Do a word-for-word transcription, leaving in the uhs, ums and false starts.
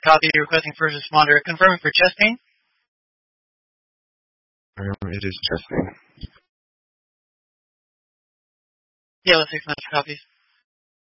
copy requesting first responder. Confirming for chest pain? Um, it is chest pain. Yeah, let's take some extra copies.